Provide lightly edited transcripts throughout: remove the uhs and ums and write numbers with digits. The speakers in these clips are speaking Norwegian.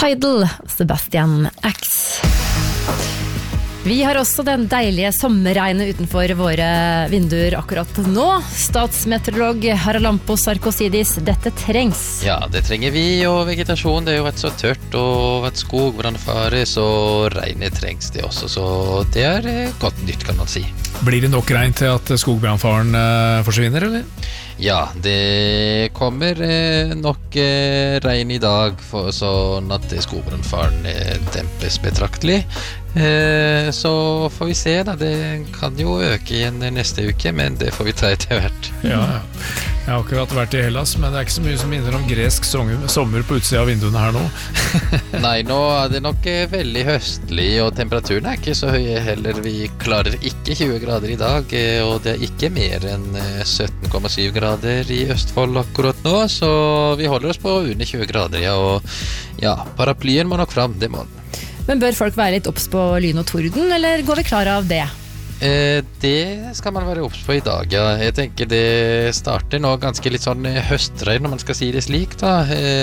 Tidal, Sebastian Ax. Vi har også den deilige sommerregnet utenfor våre vinduer akkurat nå. Statsmeteorolog Haralampos Sarkosidis, dette trengs. Ja, det trenger vi, og vegetasjon, det har jo vært så tørt og vært skogbrannfare, så regnet trengs det også, så det er godt nytt, kan man si. Blir det nok regn til at skogbrannfaren forsvinner, eller? Ja, det kommer nok regn i dag, sånn at skogbrannfaren dempes betraktelig. Så får vi se da, det kan jo øke igjen neste uke, men det får vi ta etter hvert. Ja, jeg har akkurat vært i Hellas, men det er ikke så mye som minner om gresk sommer på utsida av vinduene her nå. Nei, nå er det nok veldig høstlig, og temperaturen er ikke så høy heller. Vi klarer ikke 20 grader i dag, og det er ikke mer enn 17,7 grader i Østfold akkurat nå, så vi holder oss på under 20 grader, ja, og ja, paraplyen må nok fram, det må den. Men bør folk være litt obs på lyn og torden, eller går vi klar av det? Det skal man være obs på i dag, ja. Jeg tenker det starter nå ganske litt sånn høstregn, når man skal si det slik da.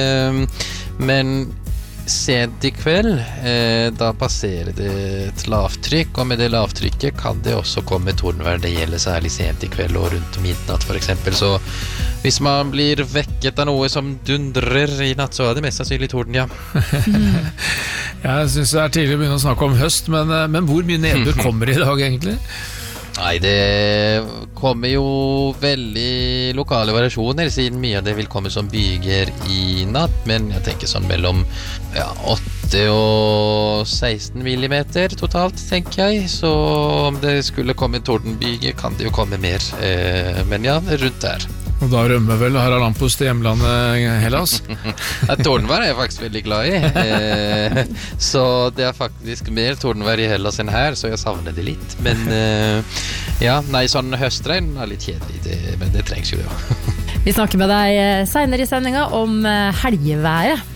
Men sent i kveld, da passerer det et lavtrykk, og med det lavtrykket kan det også komme tordenvær. Det gjelder særlig sent i kveld og rundt midnatt for eksempel, så hvis man blir vekket av noe som dundrer i natt, så er det mest sannsynlig torden, ja. Jeg synes det er tidlig å begynne å snakke om høst, men hvor mye nedbør kommer i dag egentlig? Nei, det kommer jo veldig lokale variasjoner, siden mye av det vil komme som byger i natt, men jeg tenker sånn mellom 8 og 16 millimeter totalt, tenker jeg, så om det skulle komme tordenbyger, kan det jo komme mer, men ja, rundt der. Og da rømmer vel Haralampos til hjemlandet Hellas? Tordenvær er jeg faktisk veldig glad i, så det er faktisk mer tordenvær i Hellas enn her, så jeg savner det litt, men ja, nei, sånn høstregn er litt kjedelig, men det trengs jo det. Vi snakker med deg senere i sendinga om helgeværet.